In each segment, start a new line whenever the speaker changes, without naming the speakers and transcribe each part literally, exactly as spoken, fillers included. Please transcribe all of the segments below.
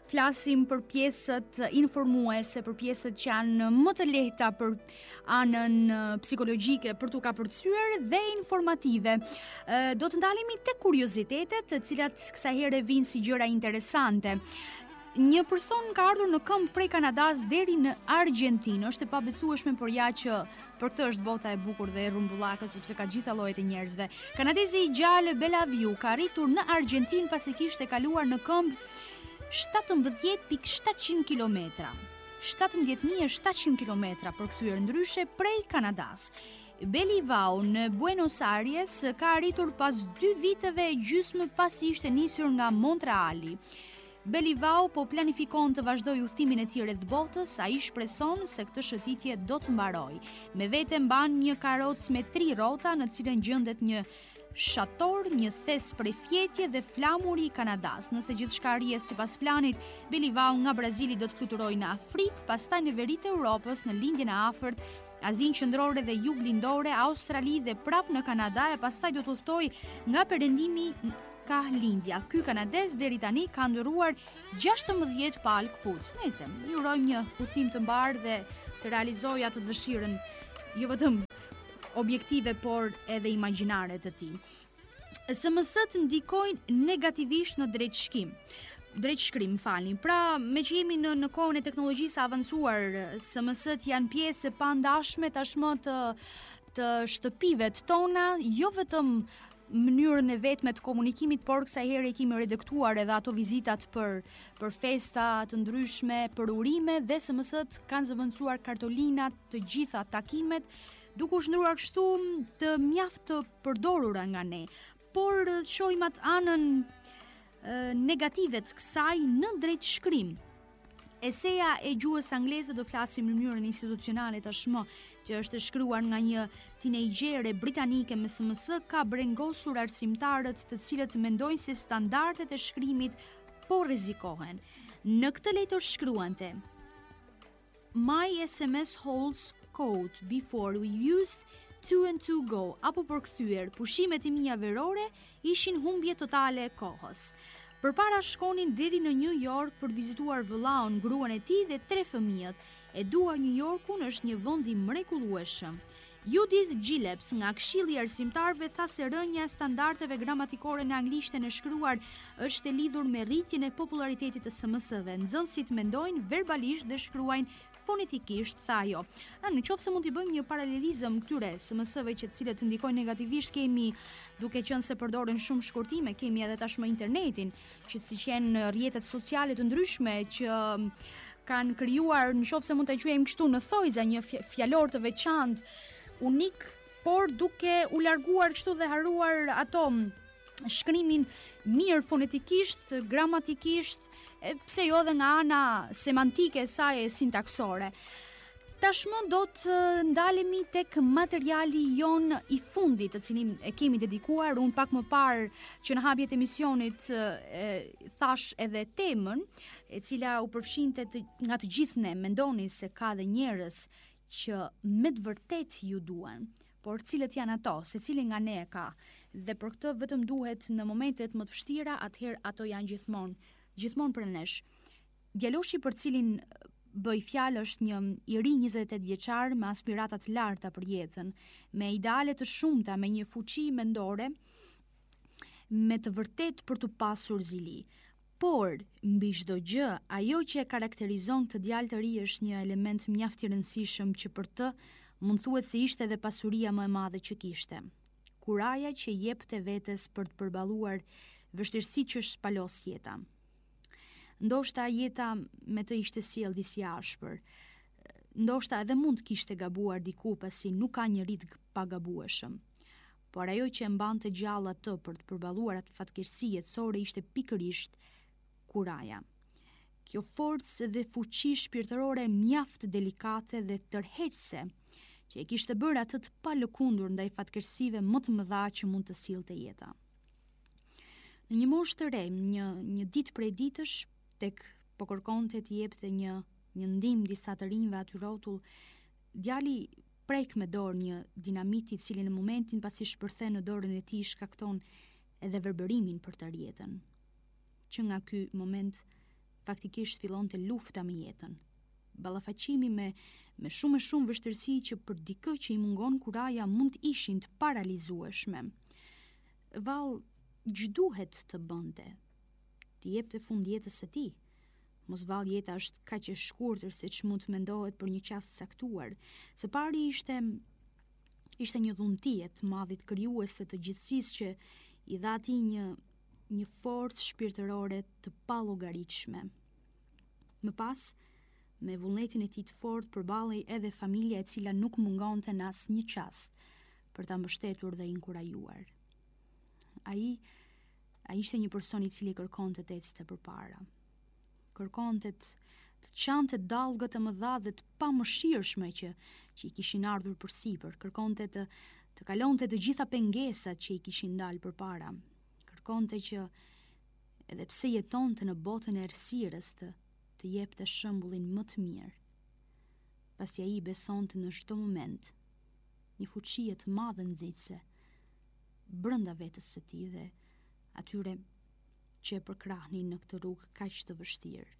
flasim për pjesët informuese, për pjesët që janë më të lehta për anën psikologjike për t'u kapërcyer dhe informative. Do të ndalemi tek kuriozitetet, të cilat kësaj here vinë si gjëra interesante. Një person ka ardhur në këmbë prej Kanadas deri në Argjentinë. Është e pabesueshme, por ja që për këtë është bota e bukur dhe e rrumbullakët, sepse ka gjitha llojet e njerëzve. Kanadezi i gjallë Bellevue ka arritur në Argjentinë pasi kishte kaluar në këmbë shtatëmbëdhjetë mijë shtatëqind kilometra. shtatëmbëdhjetë mijë shtatëqind kilometra përkthyer ndryshe prej Kanadas. Bellevue në Buenos Aires ka arritur pas dy viteve e gjysmë pasi ishte nisur nga Montreali. Bellevue po planifikon të vazhdoj udhëtimin e tij rreth botës. Ai shpreson se këtë shëtitje do të mbarojë. Me vete mban një karrocë me tri rrota në cilën gjendet një shator, një thes prej fjetje dhe flamuri i Kanadas. Nëse gjithçka rrihet sipas planit, Bellevue nga Brazili do të fluturojë në Afrikë, pastaj në veri të Europës, në lindjen e afërt, Azinë qendrore dhe jug lindore, Australi dhe prap në Kanada, e pastaj do të udhtojë nga perëndimi ka lindja. Ky kanadez deri tani ka ndëruar gjashtëmbëdhjetë palë këpucë. Nëse ju urojmë një udhtim të mbarë dhe të realizojë atë dëshirën, jo vetëm objektive, por edhe imagjinare të tij. S M S-t ndikojnë negativisht në drejtshkim. Drejtshkrim, falni. Pra, me që jemi në, në kohën e teknologjisë avancuar, S M S-t janë pjesë e pandashme tashmë të, të shtëpive të tona, jo vetëm mënyrën e vetme të komunikimit, por kësaj here i kemi reduktuar edhe ato vizitat për, për festa të ndryshme, për urime, dhe S M S-t kanë zëvendësuar kartolinat, të gjitha takimet, duke u shndruar kështu të mjaft të përdorura nga ne. Por shohim atë anën e, negative të kësaj në drejtshkrim. Eseja e gjuhës angleze, do flasim në mënyrën institucionale tashmë, që është e shkruar nga një tinejdgjere britanike me S M S, ka brengosur arsimtarët të cilët mendojnë se standardet e shkrimit po rrezikohen. Në këtë letër shkruante: My S M S holds code before we used two and two go, apo përkthyer, pushimet e mia verore ishin humbje totale e kohës. Përpara shkonin deri në New York për vizituar vëllaun, gruan e tij dhe tre fëmijët. E dua New Yorkun, është një vend i mrekullueshëm. Judith Gilleps nga Këshilli i Arsimtarëve tha se rënja e standardeve gramatikore në anglishtën e shkruar është e lidhur me rritjen e popularitetit të S M S-ve. Nxënësit mendojnë verbalisht dhe shkruajnë fonetikisht, tha ajo. Në qoftë se mund t'i bëjmë një paralelizëm këtyre S M S-ve që të cilët ndikojnë negativisht, kemi, duke qenë se përdoren shumë shkurtime, kemi edhe tashmë internetin, që siç janë rrjetet sociale të ndryshme që kanë krijuar, në qoftë se mund ta quajmë kështu, në thojza një fjalor të veçantë, unik, por duke u larguar kështu dhe haruar ato shkrimin mirë fonetikisht, gramatikisht, e pse jo dhe nga ana semantike e saj e sintaksore. Tashmë do të ndalemi tek materiali jon i fundit, të cilin e kemi dedikuar. Unë pak më parë që në hapjet e emisionit e, thash edhe temën, e cila u përfshinte të, nga të gjithë ne, mendoni se ka dhe njerëz që me të vërtet ju duan, por cilët janë ato, se cili nga ne e ka, dhe për këtë vetëm duhet në momentet më të vështira, atëherë ato janë gjithmonë, gjithmonë për nesh. Djaloshi për cilin bëj fjalë është një i ri njëzet e tetë vjeçar me aspirata të larta për jetën, me ideale të shumta, me një fuqi mendore, me të vërtet për të pasur zili. Por, mbi çdo gjë, ajo që e karakterizon këtë djalë të ri është një element mjaft i rëndësishëm që për të mund thuhet se ishte edhe pasuria më e madhe që kishte. Kuraja që jepte vetes për të përballuar vështirësitë që shpalos jeta. Ndoshta jeta me të ishte sjell disi ashpër. Ndoshta edhe mund të kishte gabuar diku pasi nuk ka një rit pa gabueshëm. Por ajo që e mbante gjallë atë për të përballuar atë fatkeqësi jetësore ishte pikërisht kuraja. Kjo forcë dhe fuqi shpirtërore mjaft delikate dhe tërheqëse që e kishte bërë atë të palëkundur ndaj fatkeqësive më të mëdha që mund të sillte jeta. Në një moshë të re, një një ditë prej ditësh, tek po kërkonte të jepte një një ndihmë disa të rinjve aty rrotull, djali prek me dorë një dinamit i cili në momentin pasi shpërthe në dorën e tij shkakton edhe verbërimin për të rjetën. Që nga ky moment faktikisht fillonte lufta me jetën. Ballafaqimi me me shumë e shumë vështirësi që për dikë që i mungon kuraja mund të ishin të paralizueshme. Vallë, ç'duhet të bënte? Të jepte fund jetës së tij. Mos vallë, jeta është kaq e shkurtër se ç'mund të mendohet për një çast caktuar. Së pari ishte ishte një dhunti e të madhit krijuese të gjithësisë që i dha atij një një forcë shpirtërore të pallogaritshme. Më pas, me vullnetin e tij të fortë përballej edhe familja e cila nuk mungonte në asnjë çast për ta mbështetur dhe inkurajuar. Ai ai ishte një person i cili kërkonte të ecte përpara. Kërkonte të të çante dallgët e mëdha dhe të pamëshirshme që që i kishin ardhur përsipër, kërkonte të të kalonte të gjitha pengesat që i kishin dalë përpara. Kërkonte që edhe pse jetonte në botën e errësirës të të jepte shembullin më të mirë. Pasi ai besonte në çdo moment një fuqi të madhe nxitse brenda vetes së tij dhe atyre që e përkrahnin në këtë rrugë kaq të vështirë.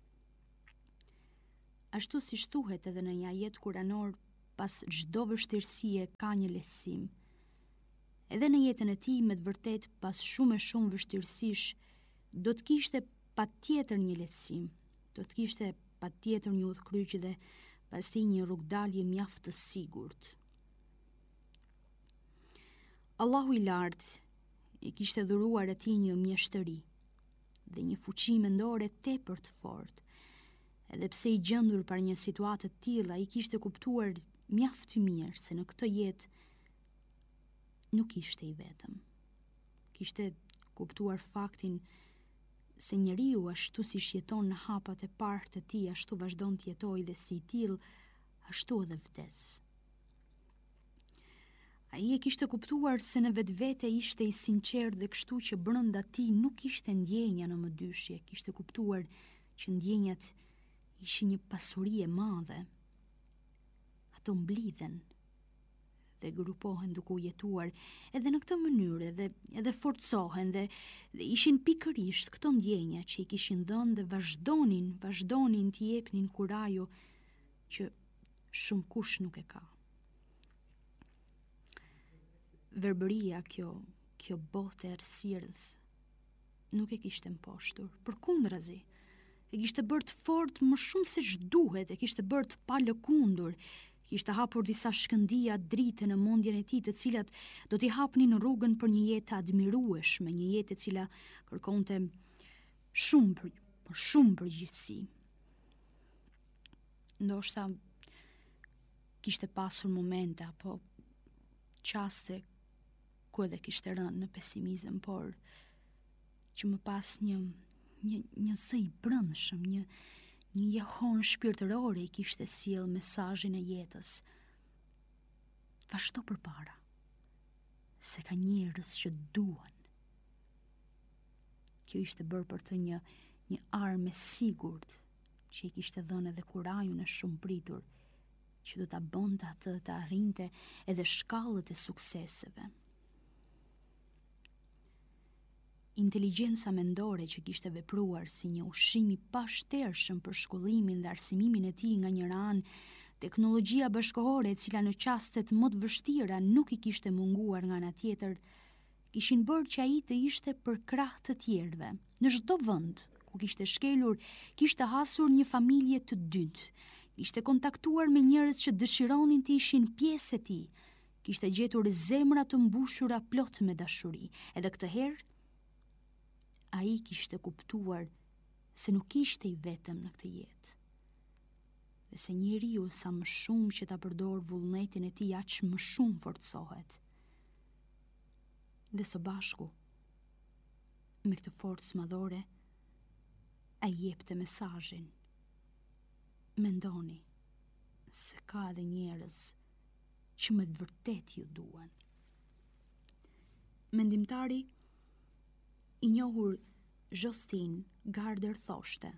Ashtu si thuhet edhe në një ajet kuranor, pas çdo vështirësie ka një lehtësim. Edhe në jetën e tij, me të vërtet, pas shumë e shumë vështirësish, do të kishte patjetër një lehtësim, do të kishte patjetër një udhkryq dhe pastaj një rrugdalje mjaft të sigurt. Allahu i lartë i kishte dhuruar atij një mjeshtëri dhe një fuqi mendore tepër të fortë. Edhe pse i gjendur par një situatë të tillë, ai kishte kuptuar mjaft të mirë se në këtë jetë nuk ishte i vetëm. Kishte kuptuar faktin se njeriu ashtu si jeton në hapat e parë të tij, ashtu vazhdon të jetojë dhe si i tillë, ashtu edhe vdes. Ai e kishte kuptuar se në vetvete ishte i sinqert dhe kështu që brenda tij nuk ishte ndjenja në mëdyshje. Kishte kuptuar që ndjenjat ishin një pasuri e madhe. Ato mblidhen dhe grupohen duke u jetuar edhe në këtë mënyrë edhe, edhe forcohen dhe, dhe ishin pikërisht këto ndjenja që i kishin dhënë dhe vazhdonin, vazhdonin t'i jepnin kurajo që shumë kush nuk e ka. Verbëria kjo, kjo botë e errësirës nuk e kishte mposhtur, përkundrazi, e kishte bërë të fortë më shumë se ç'duhet, e kishte bërë të palëkundur, kishte hapur disa shkëndija drite në mendjen e tij, të cilat do t'i hapnin rrugën për një jetë admirueshme, një jetë e cila kërkonte shumë për, për shumë përgjegjësi. Ndoshta kishte pasur momente apo çaste ku edhe kishte rënë në pesimizëm, por që më pas një një një zë i brendshëm, një një jehon shpirtërore i kishte sjell mesazhin e jetës. Vazhdo përpara, se ka njerëz që duan. Kjo ishte bërë për të një një armë e sigurt që i kishte dhënë edhe kurajun e shumë pritur, që do ta bënte atë të arrinte edhe shkallët e sukseseve. Inteligjenca mendore që kishte vepruar si një ushqim i pashtershëm për shkollimin dhe arsimimin e tij nga njëra anë, teknologjia bashkëkohore e cila në çastet më të vështira nuk i kishte munguar nga ana tjetër, kishin bërë që ai të ishte për krah të tjerëve. Në çdo vend ku kishte shkelur, kishte hasur një familje të dytë. Kishte kontaktuar me njerëz që dëshironin të ishin pjesë e tij. Kishte gjetur zemra të mbushura plot me dashuri. Edhe këtë herë ai kishte kuptuar se nuk ishte i vetëm në këtë jetë. Dhe se njeriu sa më shumë që ta përdor vullnetin e tij, aq më shumë forcohet. Dhe së bashku me këtë forcë madhore, ai jepte mesazhin. Mendoni se ka edhe njerëz që me të vërtet ju duan. Mendimtari i njohur Justin Gardner thoshte: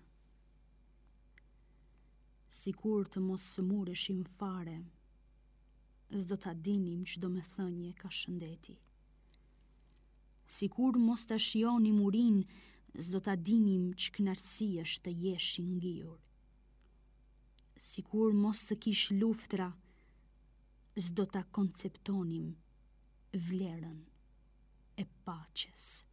sikur të mos sëmureshim fare, s'do ta dinim ç'do me thënie ka shëndeti. Sikur mos ta shijonim urin, s'do ta dinim që kënaqësi është të jesh i ngjyrë. Sikur mos të kish luftra, s'do ta konceptonim vlerën e paqes.